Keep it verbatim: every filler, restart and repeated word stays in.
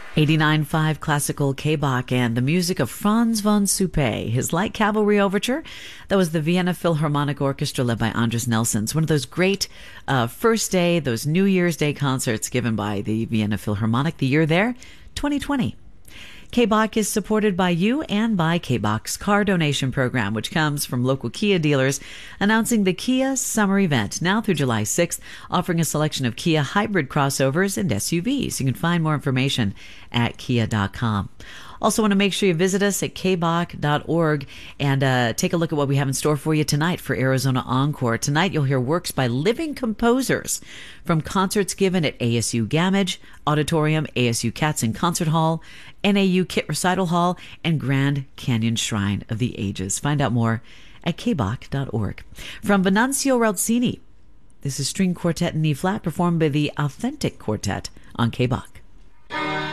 eighty-nine point five Classical K-Bach and the music of Franz von Suppé, his Light Cavalry Overture. That was the Vienna Philharmonic Orchestra led by Andres Nelson. It's one of those great uh, first day, those New Year's Day concerts given by the Vienna Philharmonic. The year there, twenty twenty. K-Bach is supported by you and by K-Bach's car donation program, which comes from local Kia dealers, announcing the Kia Summer Event now through July sixth, offering a selection of Kia hybrid crossovers and S U Vs. You can find more information at kia dot com. Also want to make sure you visit us at k bach dot org and uh, take a look at what we have in store for you tonight for Arizona Encore. Tonight you'll hear works by living composers from concerts given at A S U Gamage Auditorium, A S U Katzen Concert Hall, N A U Kit Recital Hall, and Grand Canyon Shrine of the Ages. Find out more at k bach dot org. From Venancio Ralzini, this is String Quartet in E-flat performed by the Authentic Quartet on K-Bach.